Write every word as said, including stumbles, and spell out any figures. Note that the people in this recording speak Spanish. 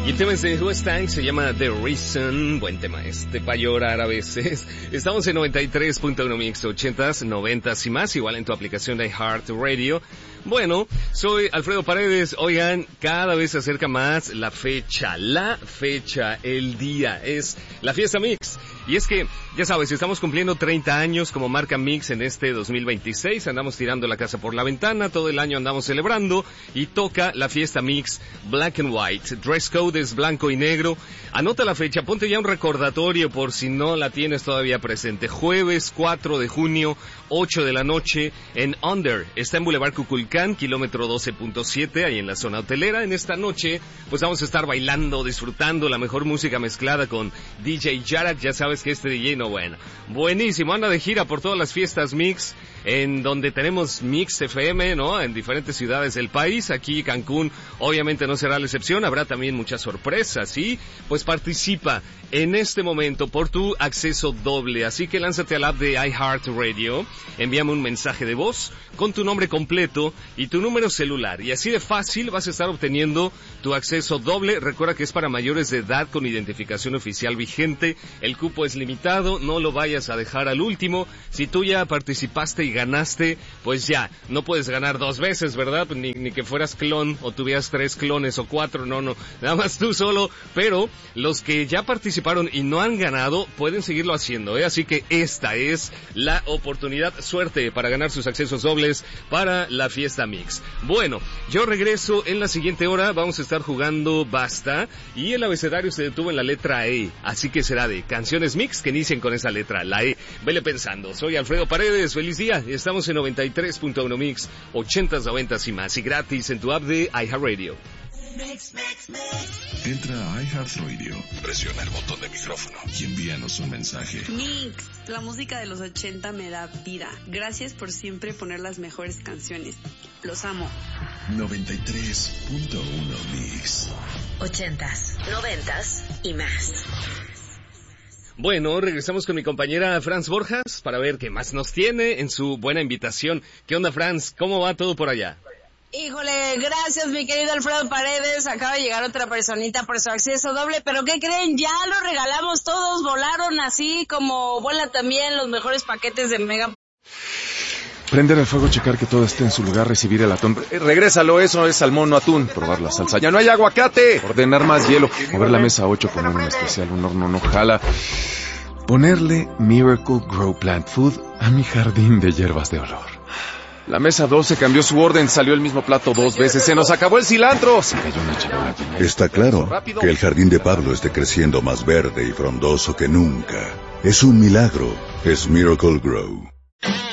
Y el tema es de Who Stank, se llama The Reason. Buen tema este, para llorar a veces. Estamos en noventa y tres punto uno Mix, ochentas, noventas y más, igual en tu aplicación de iHeartRadio. Bueno, soy Alfredo Paredes. Oigan, cada vez se acerca más la fecha, la fecha, el día, es la fiesta Mix. Y es que, ya sabes, estamos cumpliendo treinta años como marca Mix en este dos mil veintiséis, andamos tirando la casa por la ventana, todo el año andamos celebrando, y toca la fiesta Mix Black and White. Dress code es blanco y negro. Anota la fecha, ponte ya un recordatorio por si no la tienes todavía presente. Jueves cuatro de junio, ocho de la noche, en Under. Está en Boulevard Cuculcán, kilómetro doce punto siete, ahí en la zona hotelera. En esta noche, pues vamos a estar bailando, disfrutando la mejor música mezclada con D J Jarak. Ya sabes que este D J no bueno. Buenísimo, anda de gira por todas las fiestas Mix, en donde tenemos Mix F M, ¿no? En diferentes ciudades del país. Aquí Cancún obviamente no será la excepción, habrá también muchas sorpresas, y pues participa en este momento por tu acceso doble. Así que lánzate al app de iHeartRadio, envíame un mensaje de voz con tu nombre completo y tu número celular, y así de fácil vas a estar obteniendo tu acceso doble. Recuerda que es para mayores de edad con identificación oficial vigente, el cupo es limitado, no lo vayas a dejar al último. Si tú ya participaste y ganaste, pues ya, no puedes ganar dos veces, ¿verdad? Ni, ni que fueras clon o tuvieras tres clones o cuatro, no, no, nada más tú solo. Pero los que ya participaron y no han ganado pueden seguirlo haciendo, ¿eh? Así que esta es la oportunidad. Suerte para ganar sus accesos dobles para la fiesta Mix. Bueno, yo regreso en la siguiente hora, vamos a estar jugando Basta, y el abecedario se detuvo en la letra E, así que será de canciones Mix que inicien con esa letra, la E. Vele pensando. Soy Alfredo Paredes, feliz día. Estamos en noventa y tres punto uno Mix, ochentas, noventas y más, y gratis en tu app de iHeartRadio. Mix, mix, mix. Entra a iHeartRadio, presiona el botón de micrófono y envíanos un mensaje. Mix, la música de los ochenta me da vida. Gracias por siempre poner las mejores canciones. Los amo. noventa y tres punto uno Mix. Ochentas, noventas y más. Bueno, regresamos con mi compañera Franz Borjas para ver qué más nos tiene en su buena invitación. ¿Qué onda, Franz? ¿Cómo va todo por allá? Híjole, gracias mi querido Alfredo Paredes, acaba de llegar otra personita por su acceso doble, pero ¿qué creen? Ya lo regalamos todos, volaron así como vuelan también los mejores paquetes de Mega. Prender el fuego, checar que todo esté en su lugar, recibir el atún. Eh, regrésalo, eso es salmón, no atún. Probar la salsa, ya no hay aguacate. Ordenar más hielo. Mover la mesa ocho, poner un especial, un horno no jala. Ponerle Miracle Grow Plant Food a mi jardín de hierbas de olor. La mesa doce cambió su orden, salió el mismo plato dos veces, se nos acabó el cilantro. Se cayó una charola. Está claro que el jardín de Pablo esté creciendo más verde y frondoso que nunca. Es un milagro, es Miracle Grow.